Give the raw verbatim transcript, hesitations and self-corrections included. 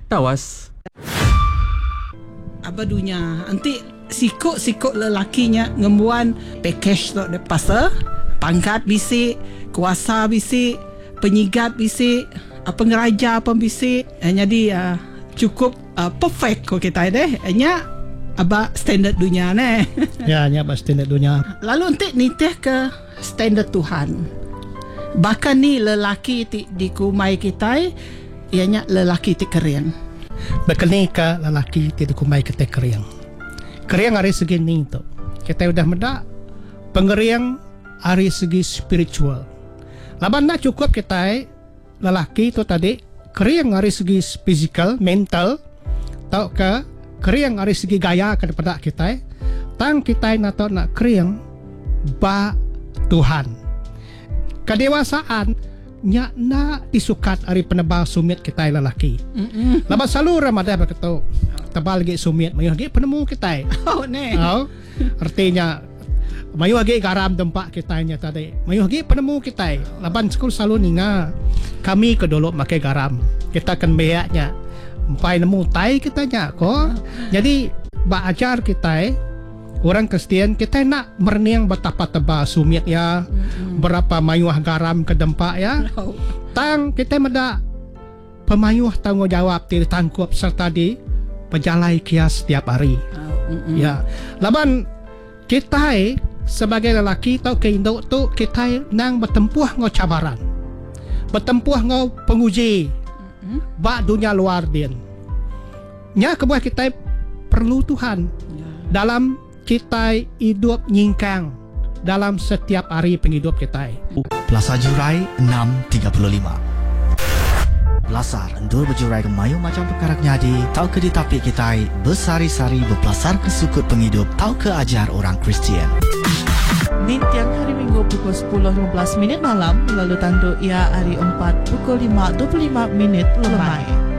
tawas. Apa dunia nanti sikut-sikut lelakinya ngembuan package tu de pasal pangkat bisik, kuasa bisik, penyigat bisik, apa ngeraja apa bisik. Eh, jadi uh, cukup uh, perfect ko kita deh. Nya aba standard dunia ne. Ya, nya aba standard dunia. Lalu nanti nitih ke standard Tuhan. Bahkan ni lelaki ti di kumai kita ianya lelaki ti keriang. Bekeni ka lalaki ti dikumai kita keriang. Keriang dari segi ni tu. Kita udah mendak pengeriang dari segi spiritual. Laban nak cukup kita lelaki tu tadi keriang dari segi physical, mental, tau ke keriang dari segi gaya kepada kita. Tang kita nak tahu nak keriang ba Tuhan. Kedewasaan nya na disukat ari penebal sumit kita lelaki. Mm-mm. Laban selalu Ramadan berkata tebal lagi sumit mayu lagi penemu kita. Oh ne. Oh, artinya mayu lagi garam tempat kita nya tadi. Mayu lagi penemu kita. Laban sekul selalu ninga kami kedolok makai garam. Kita akan bayaknya empai nemu tai kita nya ko. Jadi ba ajar kita orang Kristian kita nak merniang betapa tebal sumit ya, mm-hmm. berapa mayuah garam ke dempak ya. No. Tang kita meda pemayuh tanggungjawab ti tangkup serta di pejalai kias setiap hari. Oh, mm-hmm. Ya. Laban kita sebagai lelaki tau ke induk tu kita nang bertempuh ngau cabaran. Bertempuh ngau penguji. Mm-hmm. Ba dunia luar din. Nya kebuah kita perlu Tuhan. Yeah. Dalam kita hidup nyingkang dalam setiap hari penghidup kita. Plaza Jurai enam tiga lima. Belasar endur berjurai ke mayu macam perkara nyadi. Tau ke di tapi kita bersari-sari berpelasar ke sukut penghidup. Tau ke ajar orang Kristian. Di tiang hari Minggu pukul sepuluh lima belas minit malam. Lalu tandu ia hari empat pukul lima dua puluh lima minit lemai.